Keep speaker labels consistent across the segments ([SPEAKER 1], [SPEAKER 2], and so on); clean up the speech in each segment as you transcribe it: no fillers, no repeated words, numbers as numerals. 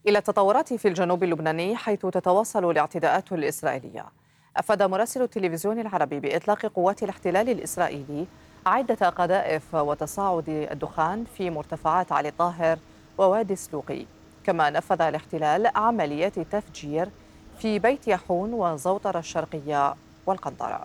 [SPEAKER 1] إلى التطورات في الجنوب اللبناني حيث تتواصل الاعتداءات الإسرائيلية. أفاد مراسل التلفزيون العربي بإطلاق قوات الاحتلال الإسرائيلي عدة قذائف وتصاعد الدخان في مرتفعات علي طاهر ووادي سلوقي. كما نفذ الاحتلال عمليات تفجير في بيت يحون وزوطر الشرقية والقنطرة.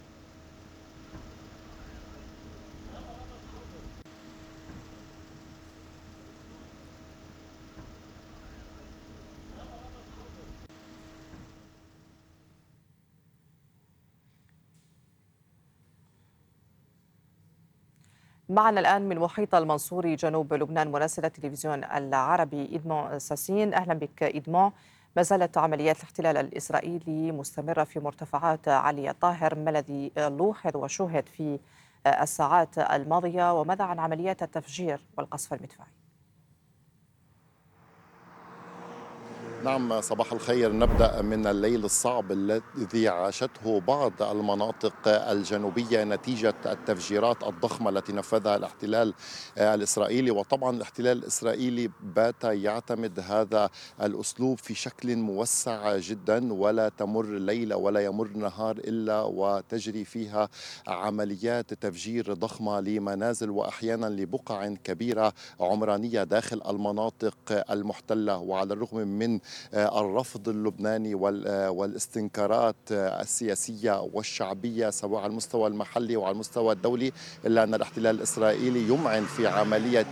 [SPEAKER 1] معنا الآن من محيط المنصوري جنوب لبنان مراسل التلفزيون العربي إدمون ساسين. أهلا بك إدمون. ما زالت عمليات الاحتلال الإسرائيلي مستمرة في مرتفعات علي طاهر، ما الذي لوحظ وشوهد في الساعات الماضية، وماذا عن عمليات التفجير والقصف المدفعي؟
[SPEAKER 2] نعم، صباح الخير. نبدأ من الليل الصعب الذي عاشته بعض المناطق الجنوبية نتيجة التفجيرات الضخمة التي نفذها الاحتلال الإسرائيلي. وطبعا الاحتلال الإسرائيلي بات يعتمد هذا الأسلوب في شكل موسع جدا، ولا تمر ليلة ولا يمر نهار إلا وتجري فيها عمليات تفجير ضخمة لمنازل وأحيانا لبقع كبيرة عمرانية داخل المناطق المحتلة. وعلى الرغم من الرفض اللبناني والاستنكارات السياسية والشعبية سواء على المستوى المحلي وعلى المستوى الدولي، إلا أن الاحتلال الإسرائيلي يمعن في عملية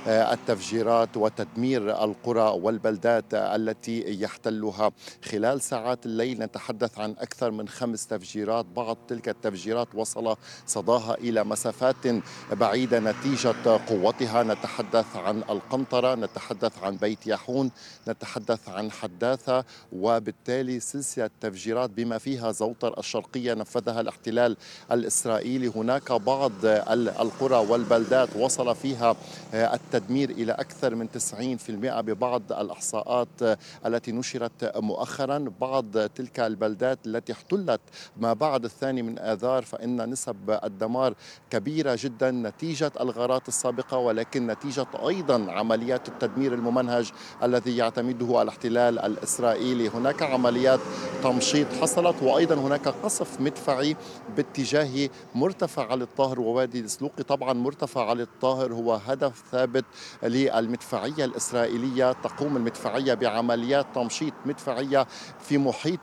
[SPEAKER 2] التفجيرات وتدمير القرى والبلدات التي يحتلها. خلال ساعات الليل نتحدث عن أكثر من 5 تفجيرات. بعض تلك التفجيرات وصل صداها إلى مسافات بعيدة نتيجة قوتها. نتحدث عن القنطرة، نتحدث عن بيت يحون، نتحدث عن حداثة، وبالتالي سلسلة تفجيرات بما فيها زوطر الشرقية نفذها الاحتلال الإسرائيلي. هناك بعض القرى والبلدات وصل فيها التدمير إلى أكثر من 90% ببعض الإحصاءات التي نشرت مؤخرا. بعض تلك البلدات التي احتلت ما بعد 2 آذار فإن نسب الدمار كبيرة جدا نتيجة الغارات السابقة، ولكن نتيجة أيضا عمليات التدمير الممنهج الذي يعتمده الاحتلال الإسرائيلي. هناك عمليات تمشيط حصلت، وأيضا هناك قصف مدفعي باتجاه مرتفع علي الطاهر ووادي السلوقي. طبعا مرتفع علي الطاهر هو هدف ثابت للمدفعية الإسرائيلية. تقوم المدفعية بعمليات تمشيط مدفعية في محيط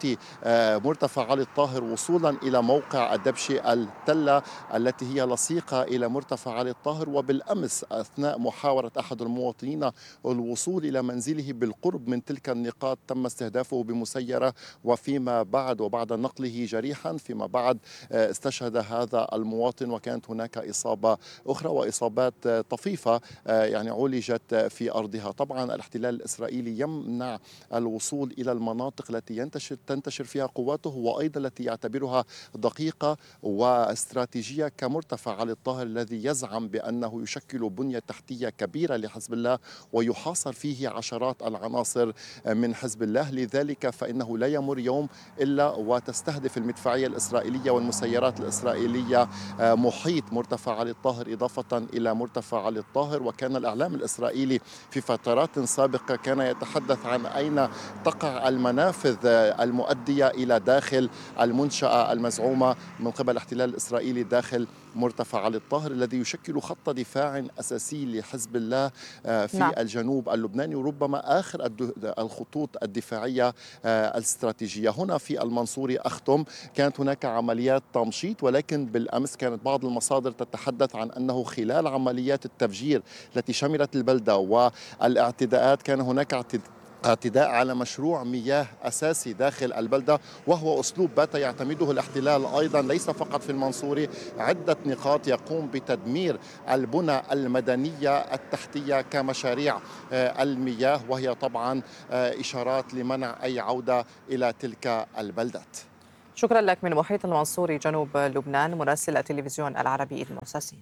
[SPEAKER 2] مرتفع علي الطاهر وصولا إلى موقع الدبشة التلة التي هي لصيقة إلى مرتفع علي الطاهر. وبالأمس أثناء محاولة أحد المواطنين الوصول إلى منزله بالقرب من تلك النقاط تم استهدافه بمسيرة، وفيما بعد وبعد نقله جريحا فيما بعد استشهد هذا المواطن، وكانت هناك إصابة أخرى وإصابات طفيفة يعني عولجت في أرضها. طبعا الاحتلال الإسرائيلي يمنع الوصول إلى المناطق التي تنتشر فيها قواته، وأيضا التي يعتبرها دقيقة واستراتيجية كمرتفع علي الطاهر الذي يزعم بأنه يشكل بنية تحتية كبيرة لحزب الله ويحاصر فيه عشرات العناصر من حزب الله. لذلك فإنه لا يمر يوم إلا وتستهدف المدفعية الإسرائيلية والمسيرات الإسرائيلية محيط مرتفع علي الطاهر إضافة إلى مرتفع علي الطاهر. وكان الإعلام الإسرائيلي في فترات سابقة كان يتحدث عن أين تقع المنافذ المؤدية إلى داخل المنشأة المزعومة من قبل الاحتلال الإسرائيلي داخل مرتفع علي الطاهر الذي يشكل خط دفاع أساسي لحزب الله في
[SPEAKER 1] نعم.
[SPEAKER 2] الجنوب اللبناني، وربما آخر الخطوط الدفاعية الاستراتيجية. هنا في المنصوري أختم، كانت هناك عمليات تمشيط، ولكن بالأمس كانت بعض المصادر تتحدث عن أنه خلال عمليات التفجير التي شملت البلدة والاعتداءات كان هناك اعتداء على مشروع مياه أساسي داخل البلدة، وهو أسلوب بات يعتمده الاحتلال أيضا ليس فقط في المنصوري. عدة نقاط يقوم بتدمير البنى المدنية التحتية كمشاريع المياه، وهي طبعا إشارات لمنع أي عودة إلى تلك البلدات.
[SPEAKER 1] شكرا لك من محيط المنصوري جنوب لبنان مراسل التلفزيون العربي المؤسسي.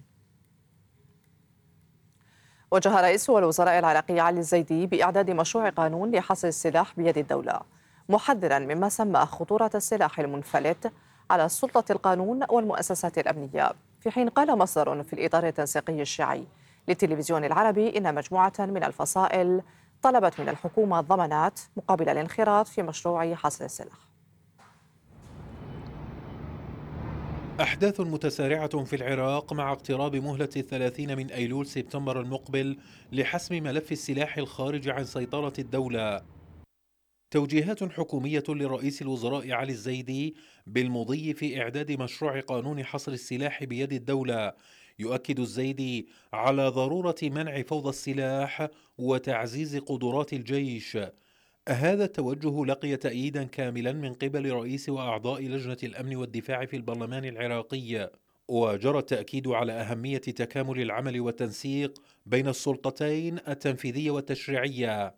[SPEAKER 1] وجه رئيس الوزراء العراقي علي الزيدي بإعداد مشروع قانون لحصر السلاح بيد الدولة، محذرا مما سمى خطورة السلاح المنفلت على سلطة القانون والمؤسسات الأمنية. في حين قال مصدر في الإطار التنسيقي الشيعي للتلفزيون العربي إن مجموعة من الفصائل طلبت من الحكومة ضمانات مقابل الانخراط في مشروع حصر السلاح.
[SPEAKER 3] أحداث متسارعة في العراق مع اقتراب مهلة 30 من أيلول سبتمبر المقبل لحسم ملف السلاح الخارج عن سيطرة الدولة. توجيهات حكومية لرئيس الوزراء علي الزيدي بالمضي في إعداد مشروع قانون حصر السلاح بيد الدولة. يؤكد الزيدي على ضرورة منع فوضى السلاح وتعزيز قدرات الجيش. هذا التوجه لقي تأييدا كاملا من قبل رئيس وأعضاء لجنة الأمن والدفاع في البرلمان العراقي، وجرى التأكيد على أهمية تكامل العمل والتنسيق بين السلطتين التنفيذية والتشريعية.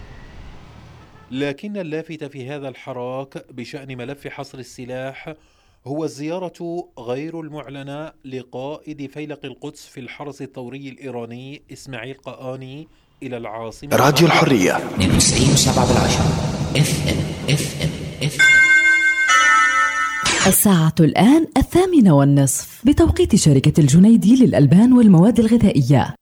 [SPEAKER 3] لكن اللافت في هذا الحراك بشأن ملف حصر السلاح هو الزيارة غير المعلنة لقائد فيلق القدس في الحرس الثوري الإيراني إسماعيل قآني إلى العاصمة.
[SPEAKER 4] راديو الحرية
[SPEAKER 5] 92.7 FM.
[SPEAKER 6] الساعة الآن 20:30 بتوقيت شركة الجنيدي للألبان والمواد الغذائية.